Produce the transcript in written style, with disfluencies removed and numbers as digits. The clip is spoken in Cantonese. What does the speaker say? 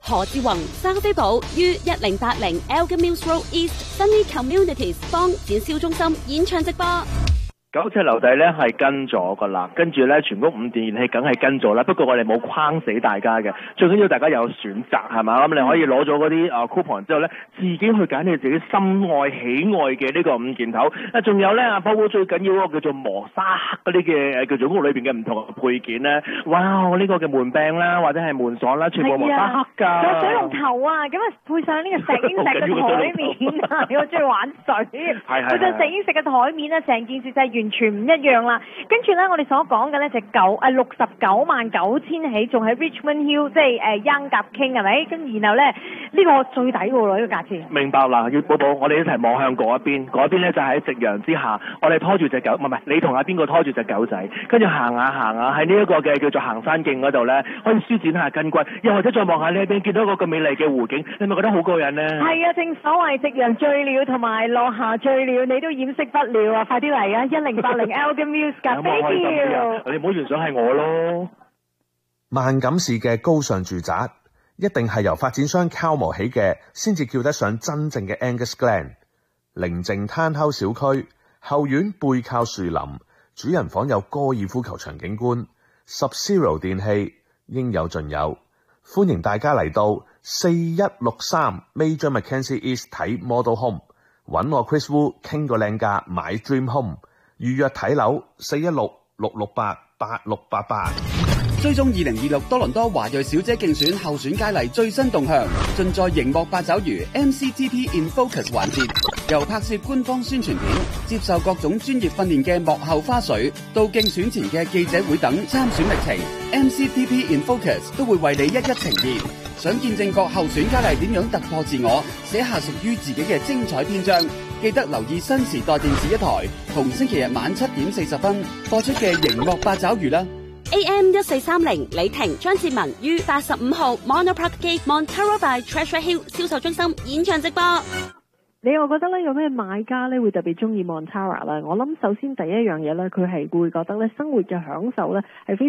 何志宏、沙菲堡於1080 Elgin Mills Road East Sunny Communities 坊展銷中心演唱直播。 九尺樓底咧係跟咗噶啦，跟住咧全屋5電器梗係跟咗啦。不過我哋冇框死大家嘅，最緊要大家有選擇係嘛？咁你可以攞咗嗰啲coupon之後咧，自己去揀你自己心愛喜愛嘅呢個5件頭。仲有咧阿波波最緊要嗰個叫做磨砂黑嗰啲嘅叫做屋裏邊嘅唔同嘅配件咧，哇！呢個嘅門柄啦，或者係門鎖啦，全部磨砂黑㗎。 仲有水龍頭啊，咁啊配上呢個石英石嘅台面啊，我中意玩水。配上石英石嘅台面咧，成件事就係完全唔一樣啦。跟住咧，我哋所講嘅咧就699000起，仲喺 Richmond Hill， 即係Young 夾 King 係咪？跟然後咧呢個最抵喎，呢個價錢。明白啦， 要寶寶，我哋一齊望向嗰一邊，嗰一邊咧就喺夕陽之下，我哋拖住隻狗，唔係你同阿邊個拖住隻狗仔，跟住行下喺呢一個嘅叫做行山徑嗰度咧，可以舒展下筋骨，又或者再望下呢一邊，見到嗰個美麗嘅湖景，你咪覺得好過癮呢？ 係啊，正所謂夕陽醉了同埋落霞醉了，你都掩飾不了啊！快啲嚟啊！1080 Elgin Mills 㗎 ，thank you。 你唔好聯想係我咯。 萬錦市嘅高尚住宅，一定係由發展商敲磨起嘅，先至叫得上真正嘅 Angus Glen。寧靜攤口小區，後院背靠樹林，主人房有高爾夫球場景觀，Sub-Zero 電器應有盡有。歡迎大家嚟到4163 Major Mackenzie East 睇 Model Home， 搵我 Chris Wu 傾個靚價買 Dream Home， 預約睇樓416-668-8688。 追蹤2026多倫多華裔小姐競選候選佳麗最新動向，盡在熒幕八爪魚 MCTP in Focus 環節，由拍攝官方宣傳片、接受各種專業訓練嘅幕後花絮，到競選前嘅記者會等參選歷程 ，MCTP in Focus 都會為你一一呈現。想見證各候選佳麗點樣突破自我，寫下屬於自己嘅精彩篇章，記得留意新時代電視一台，逢星期日晚7點40分播出嘅熒幕八爪魚啦。 AM 1430李婷張志文於85號 Monopark Gate Montara by Treasure Hill 銷售中心演唱直播。 你我覺得咧，有咩買家咧會特別中意 Montara 啦？我諗首先第一樣嘢咧，佢係會覺得咧生活嘅享受咧係非